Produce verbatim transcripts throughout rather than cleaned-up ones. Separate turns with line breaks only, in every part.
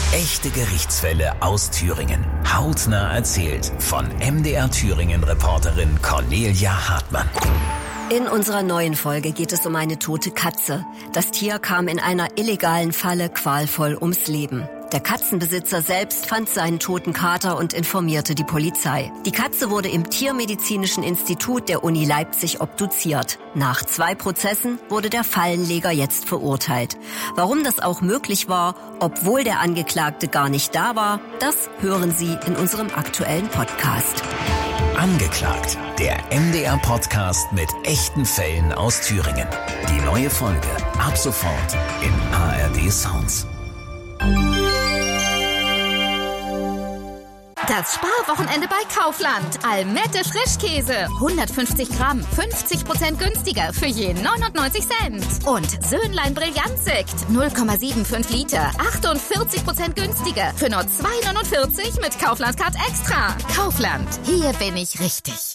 Echte Gerichtsfälle aus Thüringen. Hautnah erzählt von M D R Thüringen-Reporterin Cornelia Hartmann.
In unserer neuen Folge geht es um eine tote Katze. Das Tier kam in einer illegalen Falle qualvoll ums Leben. Der Katzenbesitzer selbst fand seinen toten Kater und informierte die Polizei. Die Katze wurde im Tiermedizinischen Institut der Uni Leipzig obduziert. Nach zwei Prozessen wurde der Fallenleger jetzt verurteilt. Warum das auch möglich war, obwohl der Angeklagte gar nicht da war, das hören Sie in unserem aktuellen Podcast.
Angeklagt, der M D R-Podcast mit echten Fällen aus Thüringen. Die neue Folge ab sofort in A R D Sounds.
Das Sparwochenende bei Kaufland. Almette Frischkäse. hundertfünfzig Gramm, fünfzig Prozent günstiger für je neunundneunzig Cent. Und Söhnlein Brillantsekt. null Komma fünfundsiebzig Liter, achtundvierzig Prozent günstiger für nur zwei neunundvierzig mit Kaufland Card Extra. Kaufland. Hier bin ich richtig.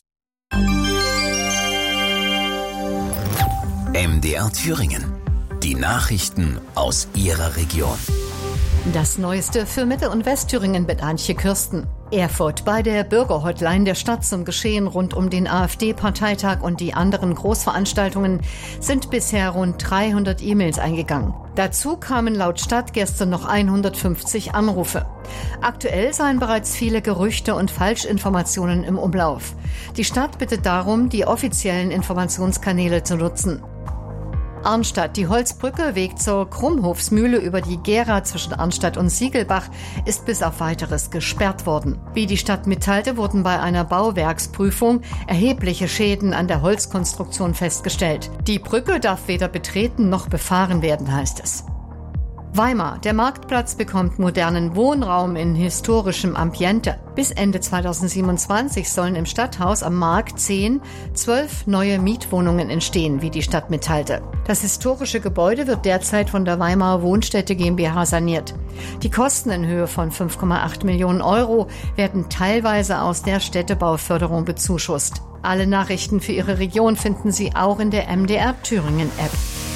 M D R Thüringen. Die Nachrichten aus Ihrer Region.
Das Neueste für Mitte- und Westthüringen mit Antje Kürsten. Erfurt. Bei der Bürgerhotline der Stadt zum Geschehen rund um den AfD-Parteitag und die anderen Großveranstaltungen sind bisher rund dreihundert E-Mails eingegangen. Dazu kamen laut Stadt gestern noch hundertfünfzig Anrufe. Aktuell seien bereits viele Gerüchte und Falschinformationen im Umlauf. Die Stadt bittet darum, die offiziellen Informationskanäle zu nutzen. Arnstadt. Die Holzbrücke, Weg zur Krummhofsmühle über die Gera zwischen Arnstadt und Siegelbach, ist bis auf Weiteres gesperrt worden. Wie die Stadt mitteilte, wurden bei einer Bauwerksprüfung erhebliche Schäden an der Holzkonstruktion festgestellt. Die Brücke darf weder betreten noch befahren werden, heißt es. Weimar. Der Marktplatz bekommt modernen Wohnraum in historischem Ambiente. Bis Ende zweitausendsiebenundzwanzig sollen im Stadthaus am Markt zehn, zwölf neue Mietwohnungen entstehen, wie die Stadt mitteilte. Das historische Gebäude wird derzeit von der Weimarer Wohnstätte GmbH saniert. Die Kosten in Höhe von fünf Komma acht Millionen Euro werden teilweise aus der Städtebauförderung bezuschusst. Alle Nachrichten für Ihre Region finden Sie auch in der M D R Thüringen App.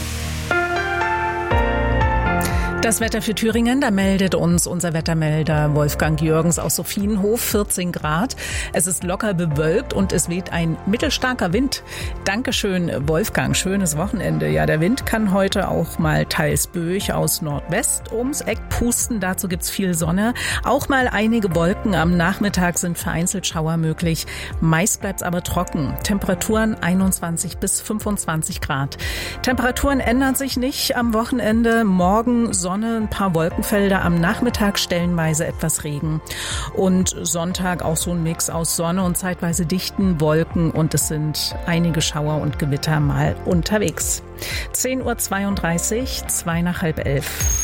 Das Wetter für Thüringen, da meldet uns unser Wettermelder Wolfgang Jürgens aus Sophienhof, vierzehn Grad. Es ist locker bewölkt und es weht ein mittelstarker Wind. Dankeschön, Wolfgang. Schönes Wochenende. Ja, der Wind kann heute auch mal teils böig aus Nordwest ums Eck pusten. Dazu gibt's viel Sonne. Auch mal einige Wolken. Am Nachmittag sind vereinzelt Schauer möglich. Meist bleibt's aber trocken. Temperaturen einundzwanzig bis fünfundzwanzig Grad. Temperaturen ändern sich nicht am Wochenende. Morgen Sonne, ein paar Wolkenfelder, am Nachmittag stellenweise etwas Regen. Und Sonntag auch so ein Mix aus Sonne und zeitweise dichten Wolken und es sind einige Schauer und Gewitter mal unterwegs. zehn Uhr zweiunddreißig, zwei nach halb elf.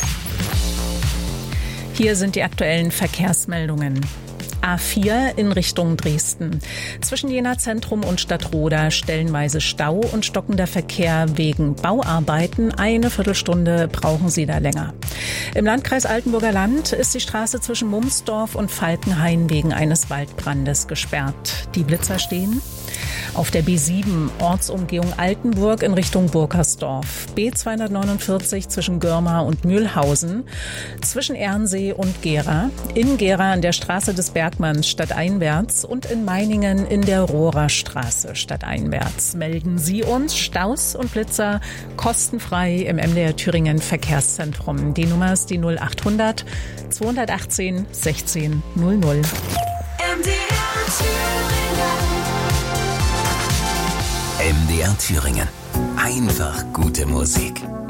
Hier sind die aktuellen Verkehrsmeldungen. A vier in Richtung Dresden. Zwischen Jena Zentrum und Stadtroda stellenweise Stau und stockender Verkehr wegen Bauarbeiten. Eine Viertelstunde brauchen Sie da länger. Im Landkreis Altenburger Land ist die Straße zwischen Mumsdorf und Falkenhain wegen eines Waldbrandes gesperrt. Die Blitzer stehen. Auf der B sieben Ortsumgehung Altenburg in Richtung Burkersdorf. B zweihundertneunundvierzig zwischen Görma und Mühlhausen. Zwischen Ernsee und Gera. In Gera an der Straße des Bergmanns stadteinwärts und in Meiningen in der Rohrerstraße stadteinwärts. Melden Sie uns Staus und Blitzer kostenfrei im M D R Thüringen Verkehrszentrum. Die Nummer ist die null achthundert zweihundertachtzehn sechzehn null null.
M D R Thüringen. M D R Thüringen. Einfach gute Musik.